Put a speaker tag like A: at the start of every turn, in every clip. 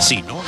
A: Si no...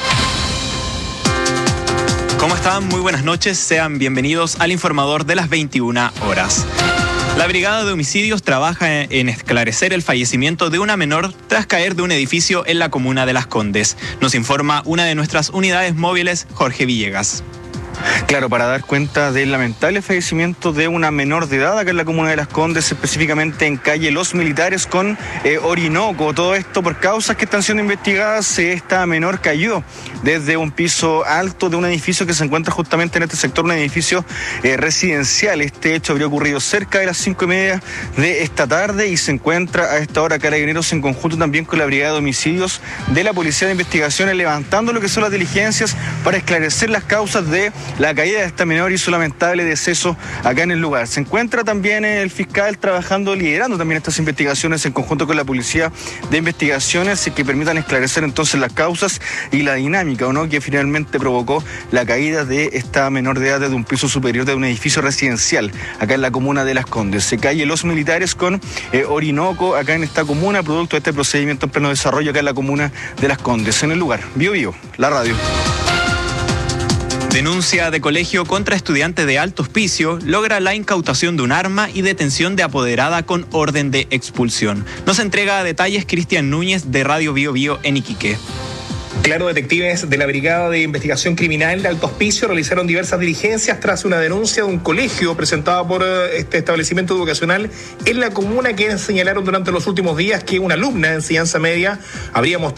B: ¿Cómo están? Muy buenas noches. Sean bienvenidos al informador de las 21 horas. La Brigada de Homicidios trabaja en esclarecer el fallecimiento de una menor tras caer de un edificio en la comuna de Las Condes. Nos informa una de nuestras unidades móviles, Jorge Villegas.
C: Claro, para dar cuenta del lamentable fallecimiento de una menor de edad acá en la comuna de Las Condes, específicamente en calle Los Militares con Orinoco. Todo esto por causas que están siendo investigadas. Esta menor cayó desde un piso alto de un edificio que se encuentra justamente en este sector, un edificio residencial. Este hecho habría ocurrido cerca de las 5:30 de esta tarde y se encuentra a esta hora Carabineros en conjunto también con la Brigada de Homicidios de la Policía de Investigaciones levantando lo que son las diligencias para esclarecer las causas de la caída de esta menor y su lamentable deceso acá en el lugar. Se encuentra también el fiscal trabajando, liderando también estas investigaciones en conjunto con la Policía de Investigaciones que permitan esclarecer entonces las causas y la dinámica, ¿o no?, que finalmente provocó la caída de esta menor de edad desde un piso superior de un edificio residencial acá en la comuna de Las Condes. Se calle Los Militares con Orinoco acá en esta comuna, producto de este procedimiento en pleno desarrollo acá en la comuna de Las Condes. En el lugar, Bio, la radio.
B: Denuncia de colegio contra estudiante de alto hospicio logra la incautación de un arma y detención de apoderada con orden de expulsión. Nos entrega detalles Cristian Núñez de Radio Bio en Iquique.
D: Claro, detectives de la Brigada de Investigación Criminal de Alto Hospicio realizaron diversas diligencias tras una denuncia de un colegio presentada por este establecimiento educacional en la comuna, que señalaron durante los últimos días que una alumna de enseñanza media habría mostrado